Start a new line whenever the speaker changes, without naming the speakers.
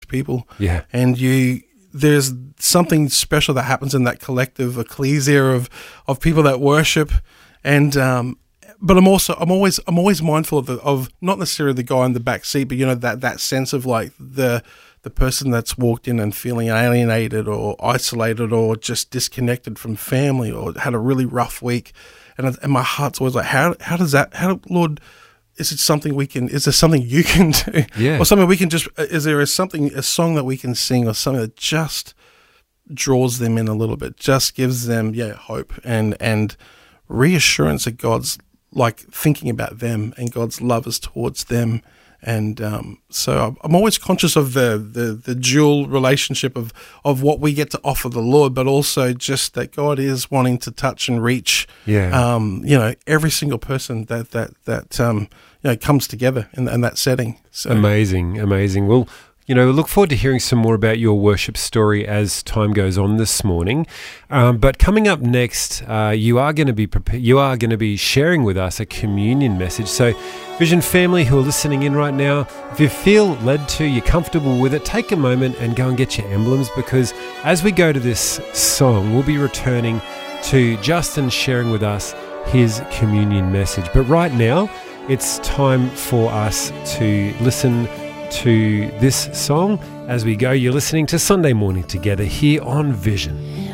people.
Yeah.
And there's something special that happens in that collective ecclesia of people that worship, and but I'm always mindful of not necessarily the guy in the back seat, but that sense of like the person that's walked in and feeling alienated or isolated or just disconnected from family or had a really rough week, and my heart's always like, Lord, is there something you can do?
Yeah.
Or something we can is there a song that we can sing or something that just draws them in a little bit, just gives them, hope and reassurance that God's like thinking about them and God's love is towards them. And so I'm always conscious of the dual relationship of what we get to offer the Lord, but also just that God is wanting to touch and reach, every single person that comes together in that setting. So.
Amazing. Well, look forward to hearing some more about your worship story as time goes on this morning. But coming up next, you are going to be sharing with us a communion message. So, Vision family who are listening in right now, if you feel led to, you're comfortable with it, take a moment and go and get your emblems, because as we go to this song, we'll be returning to Justin sharing with us his communion message. But right now, it's time for us to listen to this song as we go. You're listening to Sunday Morning Together here on Vision.